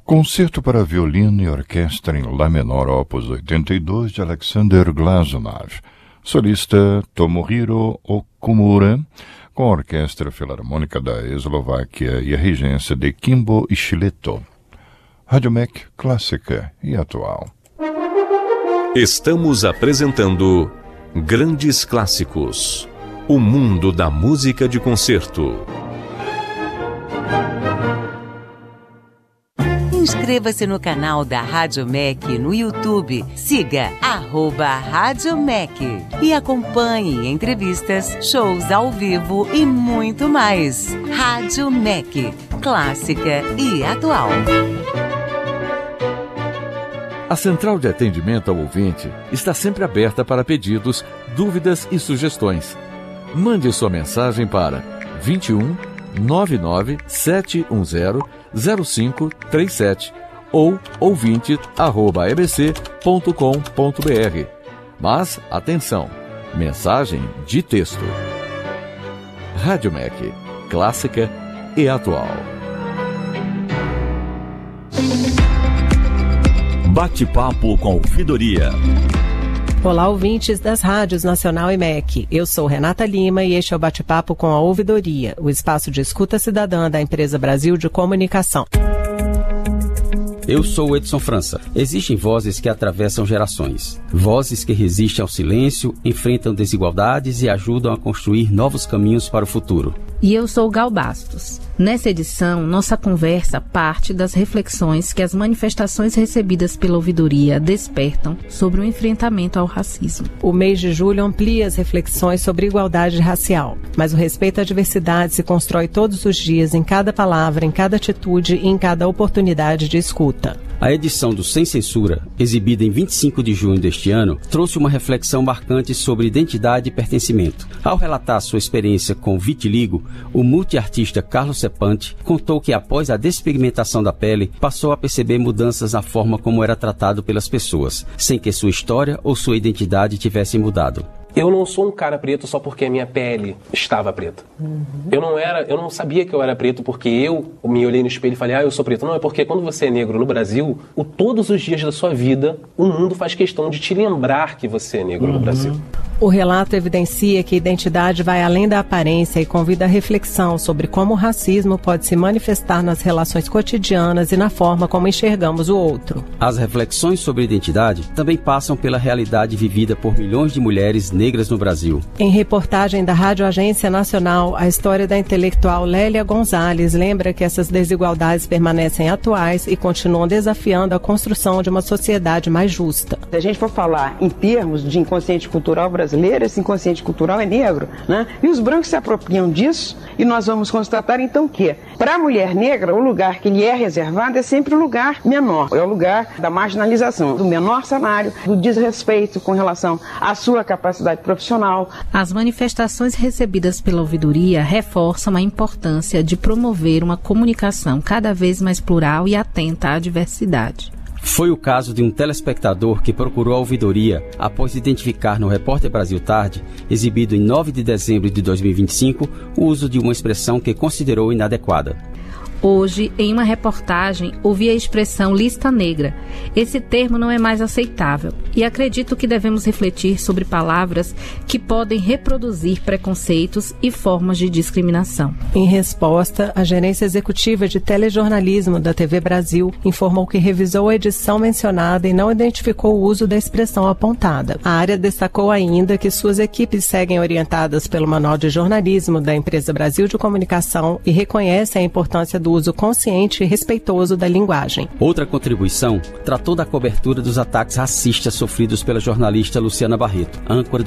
Concerto para violino e orquestra em Lá menor, opus 82, de Alexander Glazunov. Solista Tomohiro Okumura, com a Orquestra Filarmônica da Eslováquia e a regência de Kimbo Ishleto. Rádio MEC, clássica e atual. Estamos apresentando Grandes Clássicos, o mundo da música de concerto. Inscreva-se no canal da Rádio MEC no YouTube. Siga @Rádio MEC e acompanhe entrevistas, shows ao vivo e muito mais. Rádio MEC, clássica e atual. A Central de Atendimento ao Ouvinte está sempre aberta para pedidos, dúvidas e sugestões. Mande sua mensagem para 21 99 710 0537 ou ouvinte@ebc.com.br. Mas, atenção, mensagem de texto. Rádio MEC, clássica e atual. Bate-papo com ouvidoria. Olá, ouvintes das rádios Nacional e MEC. Eu sou Renata Lima e este é o Bate-papo com a Ouvidoria, o espaço de escuta cidadã da Empresa Brasil de Comunicação. Eu sou o Edson França. Existem vozes que atravessam gerações. Vozes que resistem ao silêncio, enfrentam desigualdades e ajudam a construir novos caminhos para o futuro. E eu sou Gal Bastos. Nessa edição, nossa conversa parte das reflexões que as manifestações recebidas pela ouvidoria despertam sobre o enfrentamento ao racismo. O mês de julho amplia as reflexões sobre igualdade racial, mas o respeito à diversidade se constrói todos os dias, em cada palavra, em cada atitude e em cada oportunidade de escuta. A edição do Sem Censura, exibida em 25 de junho deste ano, trouxe uma reflexão marcante sobre identidade e pertencimento. Ao relatar sua experiência com vitiligo, o multiartista Carlos Sepante contou que após a despigmentação da pele, passou a perceber mudanças na forma como era tratado pelas pessoas, sem que sua história ou sua identidade tivessem mudado. Eu não sou um cara preto só porque a minha pele estava preta. Eu não sabia que eu era preto porque eu me olhei no espelho e falei, eu sou preto. Não, é porque quando você é negro no Brasil, todos os dias da sua vida, o mundo faz questão de te lembrar que você é negro no Brasil. O relato evidencia que a identidade vai além da aparência e convida a reflexão sobre como o racismo pode se manifestar nas relações cotidianas e na forma como enxergamos o outro. As reflexões sobre identidade também passam pela realidade vivida por milhões de mulheres negras no Brasil. Em reportagem da Rádio Agência Nacional, a história da intelectual Lélia Gonzalez lembra que essas desigualdades permanecem atuais e continuam desafiando a construção de uma sociedade mais justa. Se a gente for falar em termos de inconsciente cultural brasileiro, esse inconsciente cultural é negro, né? E os brancos se apropriam disso e nós vamos constatar então que, para a mulher negra, o lugar que lhe é reservado é sempre o lugar menor, é o lugar da marginalização, do menor salário, do desrespeito com relação à sua capacidade profissional. As manifestações recebidas pela ouvidoria reforçam a importância de promover uma comunicação cada vez mais plural e atenta à diversidade. Foi o caso de um telespectador que procurou a ouvidoria após identificar no Repórter Brasil Tarde, exibido em 9 de dezembro de 2025, o uso de uma expressão que considerou inadequada. Hoje, em uma reportagem, ouvi a expressão lista negra. Esse termo não é mais aceitável e acredito que devemos refletir sobre palavras que podem reproduzir preconceitos e formas de discriminação. Em resposta, a Gerência Executiva de Telejornalismo da TV Brasil informou que revisou a edição mencionada e não identificou o uso da expressão apontada. A área destacou ainda que suas equipes seguem orientadas pelo Manual de Jornalismo da Empresa Brasil de Comunicação e reconhecem a importância do uso consciente e respeitoso da linguagem. Outra contribuição tratou da cobertura dos ataques racistas sofridos pela jornalista Luciana Barreto, âncora